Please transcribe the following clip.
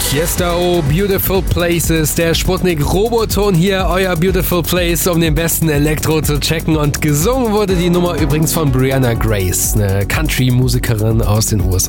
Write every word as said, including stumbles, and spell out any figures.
Tiesto, Beautiful Places, der Sputnik Roboton hier, euer Beautiful Place, um den besten Elektro zu checken. Und gesungen wurde die Nummer übrigens von Brianna Grace, eine Country-Musikerin aus den U S A.